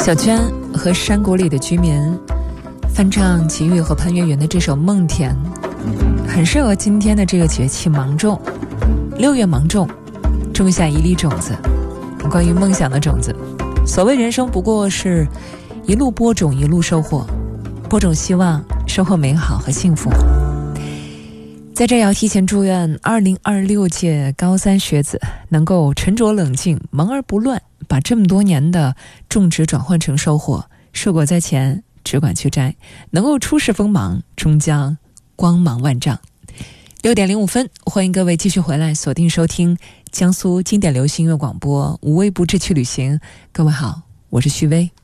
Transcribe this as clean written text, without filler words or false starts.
小娟和山谷里的居民翻唱齐豫和潘越云的这首《梦田》，很适合今天的这个节气芒种。6月芒种，种下一粒种子，关于梦想的种子。所谓人生不过是一路播种一路收获，播种希望，收获美好和幸福。在这要提前祝愿2026届高3学子能够沉着冷静，忙而不乱，把这么多年的种植转换成收获，硕果在前，只管去摘，能够出世锋芒，终将光芒万丈。6点05分，欢迎各位继续回来锁定收听江苏经典流行音乐广播，无微不至去旅行。各位好，我是徐薇。